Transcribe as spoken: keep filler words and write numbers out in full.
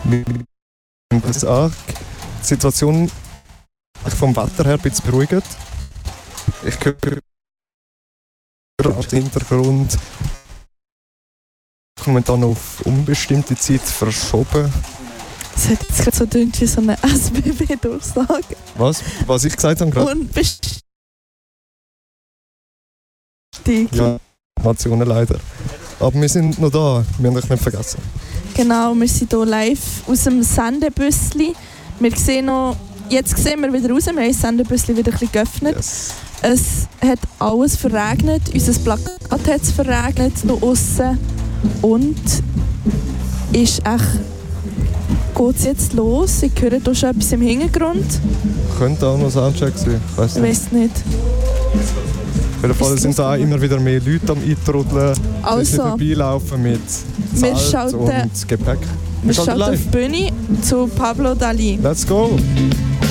das an. Die Situation vom Wetter her ein bisschen beruhigt. Ich höre auf den Hintergrund momentan auf unbestimmte Zeit verschoben. Das hat jetzt so gedacht wie so eine S B B-Durchsage. Was? Was ich gesagt habe gerade? Unbestimmte. Ja, Nationen leider. Aber wir sind noch da, wir haben euch nicht vergessen. Genau, wir sind hier live aus dem Sendebüssli. Wir sehen noch, jetzt sehen wir wieder raus, wir haben das Sendebüssli wieder ein bisschen geöffnet. Yes. Es hat alles verregnet, unser Plakat hat es verregnet hier aussen. Und ist echt, geht es jetzt los? Ich höre hier schon etwas im Hintergrund. Könnte auch noch Soundcheck sein, ich weiss nicht. Ich weiss nicht. Auf jeden Fall sind da immer wieder mehr Leute am Eintrudeln, also, die vorbeilaufen mit Zelt und Gepäck. Wir schalten auf die Bühne zu Pablo Dali. Let's go!